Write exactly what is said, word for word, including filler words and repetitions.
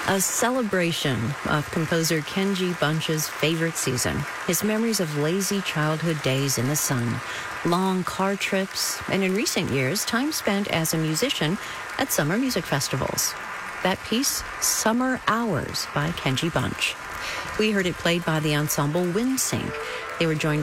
A celebration of composer Kenji Bunch's favorite season, his memories of lazy childhood days in the sun, long car trips, and in recent years, time spent as a musician at summer music festivals. That piece, Summer Hours by Kenji Bunch. We heard it played by the ensemble Windsync. They were joined